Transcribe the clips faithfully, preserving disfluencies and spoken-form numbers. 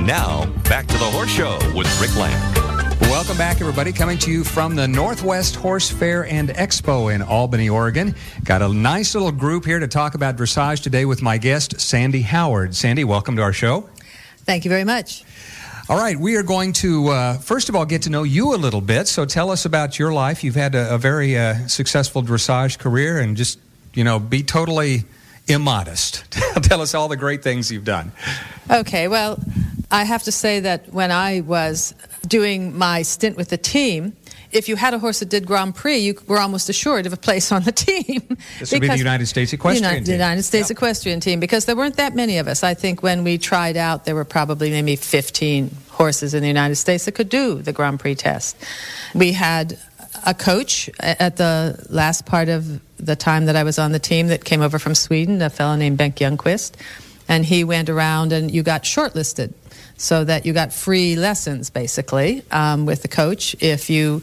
And now, back to the Horse Show with Rick Land. Welcome back, everybody. Coming to you from the Northwest Horse Fair and Expo in Albany, Oregon. Got a nice little group here to talk about dressage today with my guest, Sandy Howard. Sandy, welcome to our show. Thank you very much. All right, we are going to, uh, first of all, get to know you a little bit. So tell us about your life. You've had a, a very uh, successful dressage career, and just, you know, be totally immodest. Tell us all the great things you've done. Okay, well, I have to say that when I was doing my stint with the team, if you had a horse that did Grand Prix, you were almost assured of a place on the team. This would be the United States Equestrian United, Team. The United States yep. Equestrian Team, because there weren't that many of us. I think when we tried out, there were probably maybe fifteen horses in the United States that could do the Grand Prix test. We had a coach at the last part of the time that I was on the team that came over from Sweden, a fellow named Bengt Ljungqvist, and he went around and you got shortlisted, so that you got free lessons, basically, um, with the coach if you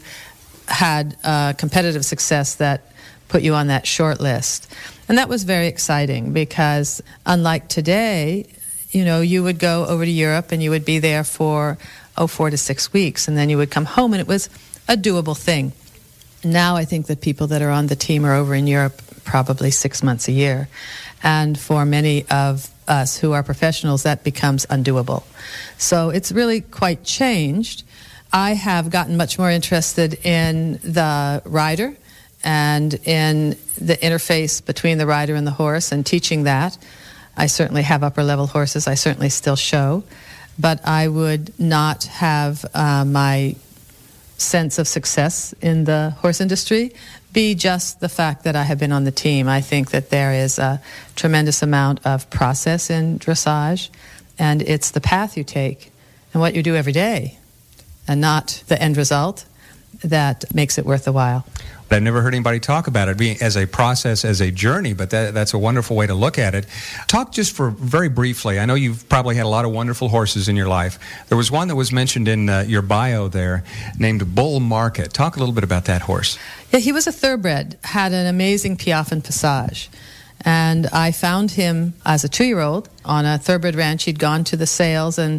had uh, competitive success that put you on that short list. And that was very exciting because, unlike today, you know, you would go over to Europe and you would be there for, oh, four to six weeks, and then you would come home, and it was a doable thing. Now I think that people that are on the team are over in Europe probably six months a year. And for many of us who are professionals, that becomes undoable. So it's really quite changed. I have gotten much more interested in the rider and in the interface between the rider and the horse and teaching that. I certainly have upper-level horses. I certainly still show. But I would not have uh, my sense of success in the horse industry be just the fact that I have been on the team. I think that there is a tremendous amount of process in dressage, and it's the path you take and what you do every day, and not the end result, that makes it worth the while. I've never heard anybody talk about it being as a process, as a journey, but that, that's a wonderful way to look at it. Talk just for very briefly. I know you've probably had a lot of wonderful horses in your life. There was one that was mentioned in uh, your bio there named Bull Market. Talk a little bit about that horse. Yeah, he was a thoroughbred, had an amazing Piaffe and Passage. And I found him as a two-year-old on a thoroughbred ranch. He'd gone to the sales and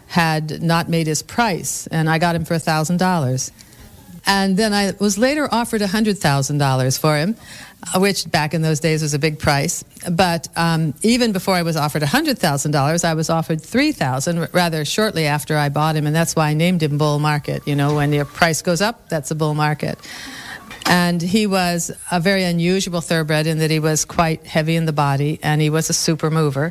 had not made his price, and I got him for one thousand dollars. And then I was later offered one hundred thousand dollars for him, which back in those days was a big price. But um, even before I was offered one hundred thousand dollars, I was offered three thousand dollars rather shortly after I bought him, and that's why I named him Bull Market. You know, when your price goes up, that's a bull market. And he was a very unusual thoroughbred in that he was quite heavy in the body, and he was a super mover,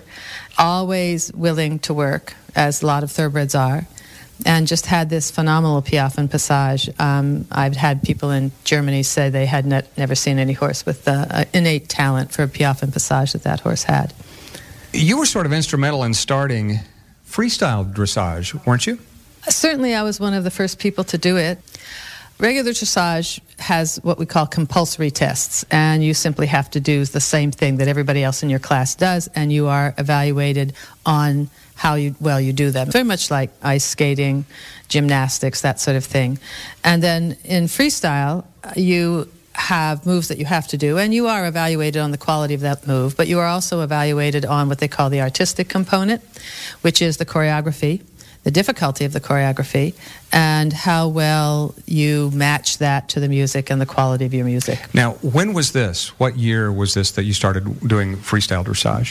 always willing to work, as a lot of thoroughbreds are, and just had this phenomenal Piaffe and Passage. Um, I've had people in Germany say they had ne- never seen any horse with the uh, innate talent for Piaffe and Passage that that horse had. You were sort of instrumental in starting freestyle dressage, weren't you? Certainly, I was one of the first people to do it. Regular dressage has what we call compulsory tests, and you simply have to do the same thing that everybody else in your class does, and you are evaluated on how you, well you do them. Very much like ice skating, gymnastics, that sort of thing. And then in freestyle, you have moves that you have to do, and you are evaluated on the quality of that move, but you are also evaluated on what they call the artistic component, which is the choreography, the difficulty of the choreography, and how well you match that to the music and the quality of your music. Now, when was this? What year was this that you started doing freestyle dressage?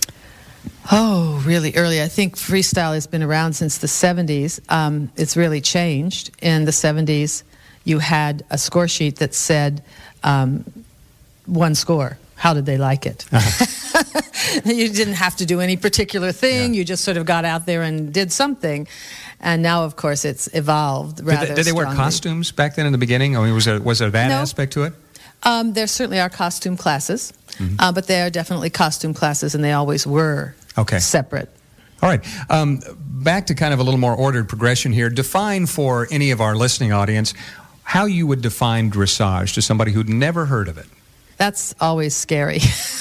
Oh, really early. I think freestyle has been around since the seventies. Um, it's really changed. In the seventies, you had a score sheet that said um, one score. How did they like it? Uh-huh. You didn't have to do any particular thing. Yeah. You just sort of got out there and did something. And now, of course, it's evolved rather Did they, did they wear strongly. Costumes back then in the beginning? I mean, was there, was there that no. aspect to it? Um, there certainly are costume classes, mm-hmm. uh, but they are definitely costume classes, and they always were okay. separate. All right. Um, back to kind of a little more ordered progression here. Define for any of our listening audience how you would define dressage to somebody who'd never heard of it. That's always scary.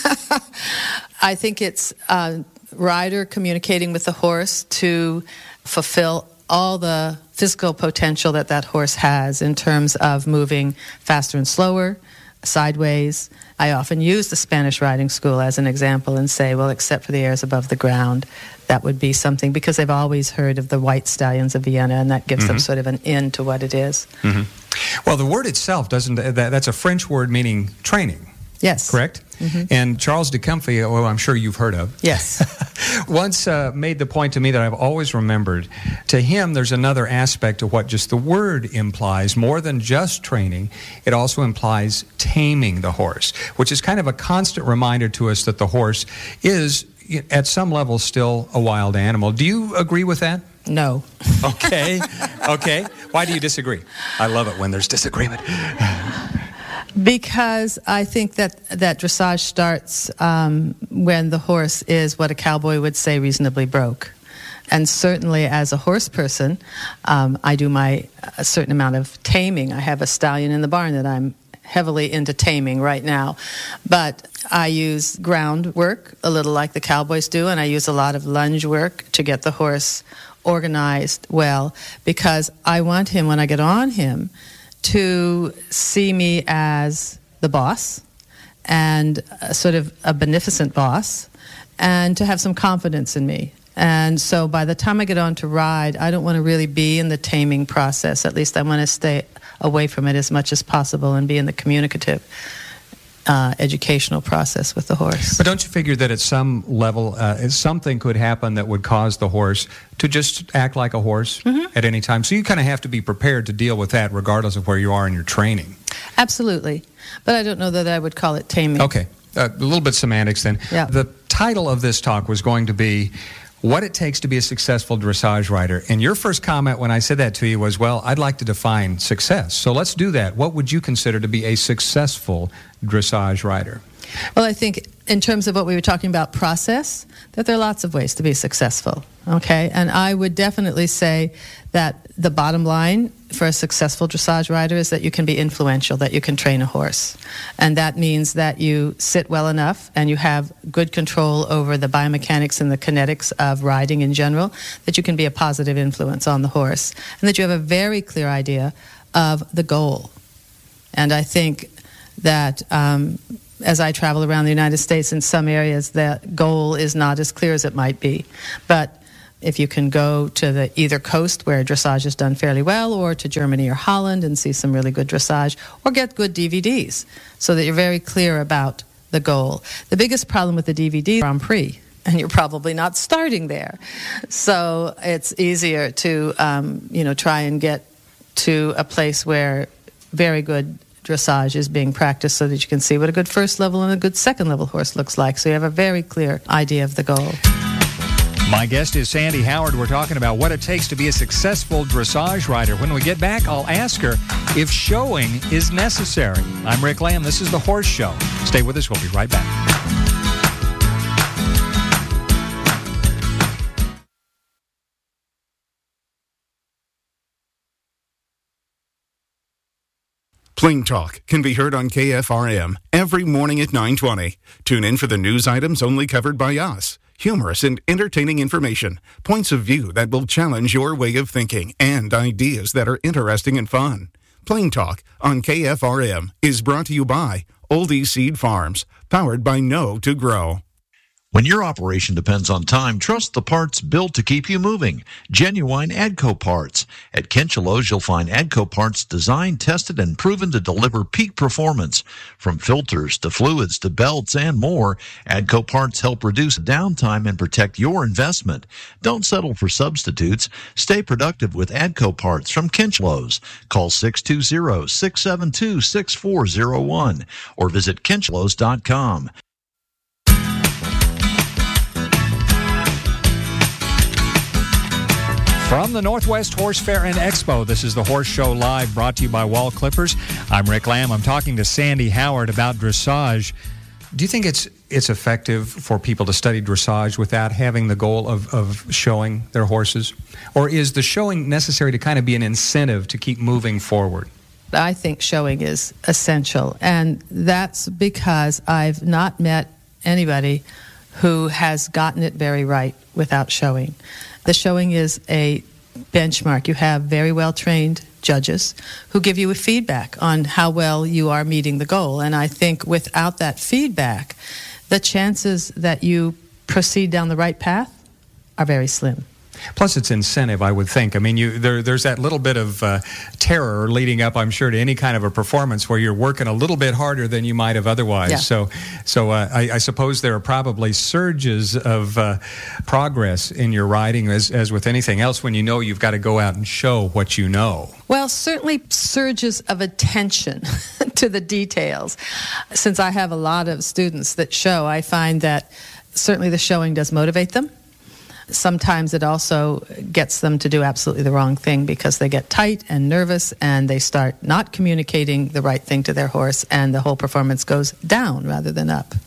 I think it's a rider communicating with the horse to fulfill all the physical potential that that horse has in terms of moving faster and slower, sideways. I often use the Spanish riding school as an example and say, well, except for the airs above the ground, that would be something, because they've always heard of the white stallions of Vienna, and that gives mm-hmm. them sort of an in to what it is. Mm-hmm. Well, the word itself doesn't, that, that's a French word meaning training. Yes. Correct? Mm-hmm. And Charles de Comfy, who I'm sure you've heard of. Yes. once uh, made the point to me that I've always remembered. To him, there's another aspect to what just the word implies. More than just training, it also implies taming the horse, which is kind of a constant reminder to us that the horse is, at some level, still a wild animal. Do you agree with that? No. Okay. Okay. Why do you disagree? I love it when there's disagreement. Because I think that, that dressage starts um, when the horse is what a cowboy would say reasonably broke. And certainly as a horse person, um, I do my a certain amount of taming. I have a stallion in the barn that I'm heavily into taming right now. But I use ground work, a little like the cowboys do, and I use a lot of lunge work to get the horse organized well, because I want him, when I get on him, to see me as the boss, and a sort of a beneficent boss, and to have some confidence in me. And so by the time I get on to ride, I don't want to really be in the taming process. At least I want to stay away from it as much as possible and be in the communicative Uh, educational process with the horse. But don't you figure that at some level, uh, something could happen that would cause the horse to just act like a horse mm-hmm. at any time? So you kind of have to be prepared to deal with that regardless of where you are in your training. Absolutely. But I don't know that I would call it taming. Okay. Uh, a little bit semantics then. Yeah. The title of this talk was going to be What It Takes to Be a Successful Dressage Rider. And your first comment when I said that to you was, well, I'd like to define success. So let's do that. What would you consider to be a successful dressage rider? Well, I think in terms of what we were talking about process, that there are lots of ways to be successful, okay? And I would definitely say that the bottom line for a successful dressage rider is that you can be influential, that you can train a horse. And that means that you sit well enough and you have good control over the biomechanics and the kinetics of riding in general, that you can be a positive influence on the horse, and that you have a very clear idea of the goal. And I think that um, as I travel around the United States, in some areas that goal is not as clear as it might be. But if you can go to the either coast where dressage is done fairly well, or to Germany or Holland and see some really good dressage, or get good D V Ds so that you're very clear about the goal. The biggest problem with the D V D is Grand Prix, and you're probably not starting there. So it's easier to um, you know, try and get to a place where very good dressage is being practiced, so that you can see what a good first level and a good second level horse looks like, so you have a very clear idea of the goal. My guest is Sandy Howard. We're talking about what it takes to be a successful dressage rider. When we get back, I'll ask her if showing is necessary. I'm Rick Lamb. This is The Horse Show. Stay with us. We'll be right back. Plain Talk can be heard on K F R M every morning at nine twenty. Tune in for the news items only covered by us. Humorous and entertaining information, points of view that will challenge your way of thinking, and ideas that are interesting and fun. Plain Talk on K F R M is brought to you by Oldie Seed Farms, powered by Know to Grow. When your operation depends on time, trust the parts built to keep you moving. Genuine AGCO parts. At Kinchelo's, you'll find AGCO parts designed, tested, and proven to deliver peak performance. From filters to fluids to belts and more, AGCO parts help reduce downtime and protect your investment. Don't settle for substitutes. Stay productive with AGCO parts from Kinchelo's. Call six two zero, six seven two, six four zero one or visit kinchelos dot com. From the Northwest Horse Fair and Expo, this is The Horse Show Live, brought to you by Wall Clippers. I'm Rick Lamb. I'm talking to Sandy Howard about dressage. Do you think it's it's effective for people to study dressage without having the goal of, of showing their horses? Or is the showing necessary to kind of be an incentive to keep moving forward? I think showing is essential, and that's because I've not met anybody who has gotten it very right without showing. The showing is a benchmark. You have very well-trained judges who give you a feedback on how well you are meeting the goal. And I think without that feedback, the chances that you proceed down the right path are very slim. Plus, it's incentive, I would think. I mean, you there, there's that little bit of uh, terror leading up, I'm sure, to any kind of a performance where you're working a little bit harder than you might have otherwise. Yeah. So, so uh, I, I suppose there are probably surges of uh, progress in your writing, as, as with anything else, when you know you've got to go out and show what you know. Well, certainly surges of attention to the details. Since I have a lot of students that show, I find that certainly the showing does motivate them. Sometimes it also gets them to do absolutely the wrong thing because they get tight and nervous and they start not communicating the right thing to their horse, and the whole performance goes down rather than up.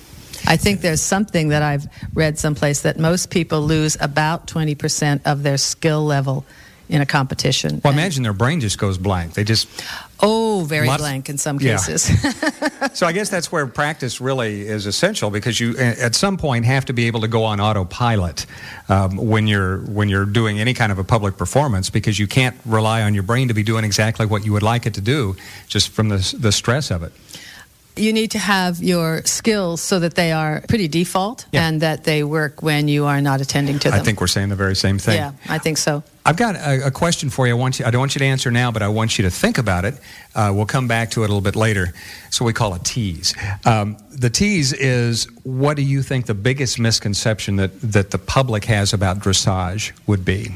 I think there's something that I've read someplace that most people lose about twenty percent of their skill level in a competition. Well, imagine their brain just goes blank. They just... Oh, very Lots, blank in some yeah. cases. So I guess that's where practice really is essential, because you, at some point, have to be able to go on autopilot um, when you're when you're doing any kind of a public performance, because you can't rely on your brain to be doing exactly what you would like it to do, just from the the stress of it. You need to have your skills so that they are pretty default, yeah. and that they work when you are not attending to them. I think we're saying the very same thing. Yeah, I think so. I've got a, a question for you. I want you. I don't want you to answer now, but I want you to think about it. Uh, we'll come back to it a little bit later. So we call it tease. Um, the tease is, what do you think the biggest misconception that, that the public has about dressage would be?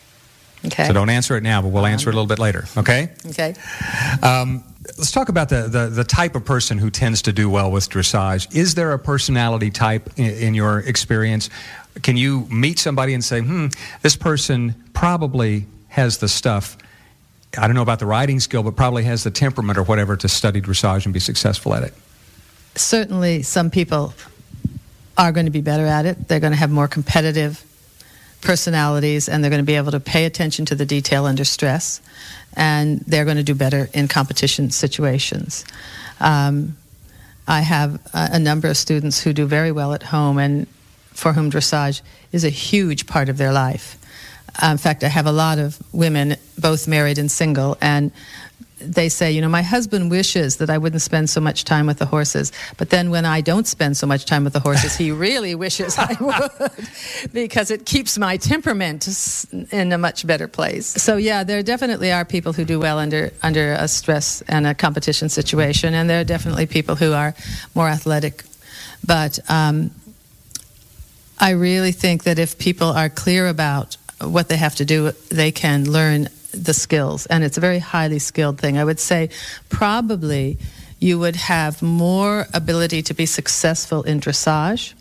Okay. So don't answer it now, but we'll answer it a little bit later. Okay? Okay. Um, let's talk about the, the, the type of person who tends to do well with dressage. Is there a personality type in, in your experience? Can you meet somebody and say, hmm, this person probably has the stuff, I don't know about the riding skill, but probably has the temperament or whatever to study dressage and be successful at it? Certainly some people are going to be better at it. They're going to have more competitive personalities, and they're going to be able to pay attention to the detail under stress, and they're going to do better in competition situations. Um, I have a, a number of students who do very well at home and for whom dressage is a huge part of their life. Uh, in fact, I have a lot of women, both married and single, and they say, you know, my husband wishes that I wouldn't spend so much time with the horses, but then when I don't spend so much time with the horses, he really wishes I would, because it keeps my temperament in a much better place. So yeah, there definitely are people who do well under under a stress and a competition situation, and there are definitely people who are more athletic. But um, I really think that if people are clear about what they have to do, they can learn the skills, and it's a very highly skilled thing. I would say probably you would have more ability to be successful in dressage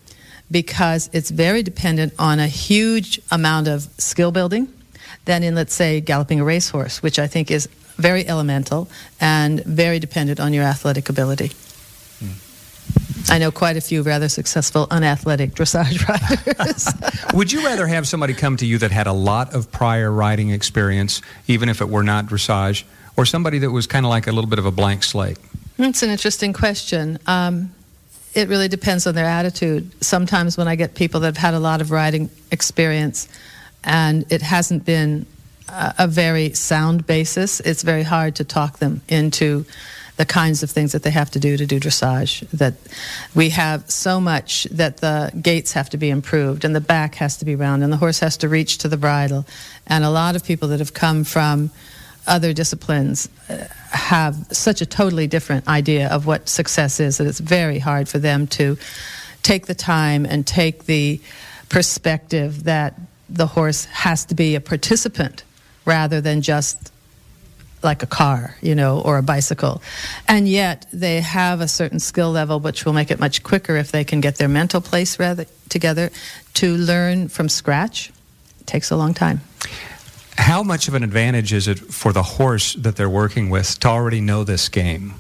because it's very dependent on a huge amount of skill building than in, let's say, galloping a racehorse, which I think is very elemental and very dependent on your athletic ability. Hmm. I know quite a few rather successful unathletic dressage riders. Would you rather have somebody come to you that had a lot of prior riding experience, even if it were not dressage, or somebody that was kind of like a little bit of a blank slate? That's an interesting question. Um, it really depends on their attitude. Sometimes when I get people that have had a lot of riding experience and it hasn't been a, a very sound basis, it's very hard to talk them into the kinds of things that they have to do to do dressage. That we have so much that the gaits have to be improved, and the back has to be round, and the horse has to reach to the bridle. And a lot of people that have come from other disciplines have such a totally different idea of what success is that it's very hard for them to take the time and take the perspective that the horse has to be a participant rather than just like a car, you know, or a bicycle. And yet they have a certain skill level which will make it much quicker if they can get their mental place rather together. To learn from scratch takes a long time. How much of an advantage is it for the horse that they're working with to already know this game?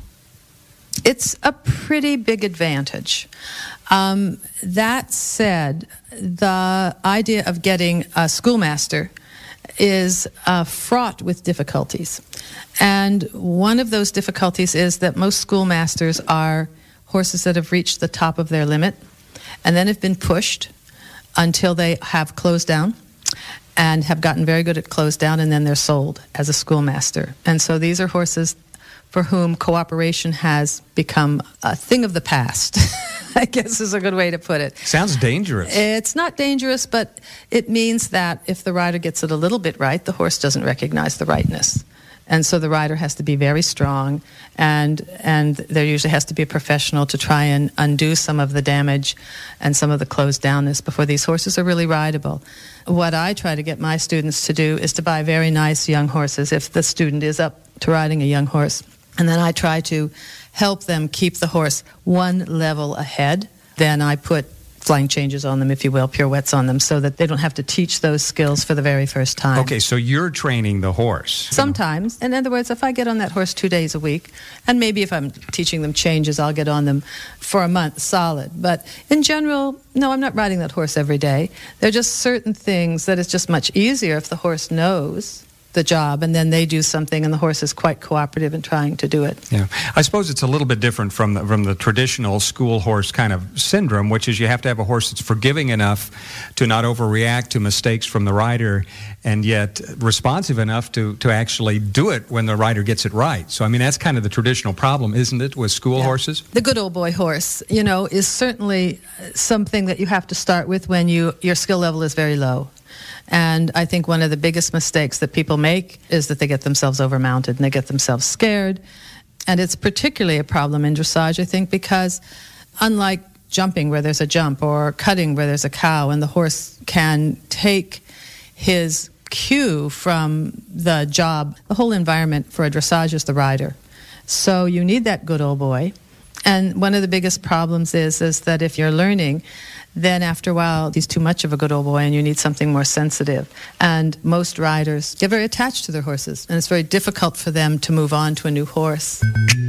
It's a pretty big advantage. Um, that said, the idea of getting a schoolmaster is uh, fraught with difficulties. And one of those difficulties is that most schoolmasters are horses that have reached the top of their limit and then have been pushed until they have closed down. and have gotten very good at close down, and then they're sold as a schoolmaster. And so these are horses for whom cooperation has become a thing of the past, I guess is a good way to put it. Sounds dangerous. It's not dangerous, but it means that if the rider gets it a little bit right, the horse doesn't recognize the rightness. And so the rider has to be very strong, and and there usually has to be a professional to try and undo some of the damage and some of the closed downness before these horses are really rideable. What I try to get my students to do is to buy very nice young horses if the student is up to riding a young horse. And then I try to help them keep the horse one level ahead. Then I put flying changes on them, if you will, pirouettes on them, so that they don't have to teach those skills for the very first time. Okay, so you're training the horse. Sometimes. In other words, if I get on that horse two days a week, and maybe if I'm teaching them changes, I'll get on them for a month solid. But in general, no, I'm not riding that horse every day. There are just certain things that it's just much easier if the horse knows the job, and then they do something, and the horse is quite cooperative in trying to do it. Yeah, I suppose it's a little bit different from the, from the traditional school horse kind of syndrome, which is you have to have a horse that's forgiving enough to not overreact to mistakes from the rider, and yet responsive enough to, to actually do it when the rider gets it right. So, I mean, that's kind of the traditional problem, isn't it, with school yeah. horses? The good old boy horse, you know, is certainly something that you have to start with when you your skill level is very low. And I think one of the biggest mistakes that people make is that they get themselves overmounted and they get themselves scared. And it's particularly a problem in dressage, I think, because unlike jumping where there's a jump or cutting where there's a cow, and the horse can take his cue from the job, the whole environment for a dressage is the rider. So you need that good old boy. And one of the biggest problems is, is that if you're learning, then after a while, he's too much of a good old boy and you need something more sensitive. And most riders get very attached to their horses, and it's very difficult for them to move on to a new horse.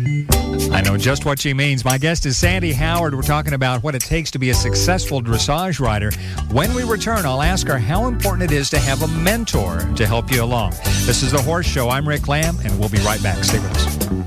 I know just what she means. My guest is Sandy Howard. We're talking about what it takes to be a successful dressage rider. When we return, I'll ask her how important it is to have a mentor to help you along. This is The Horse Show. I'm Rick Lamb, and we'll be right back. Stay with us.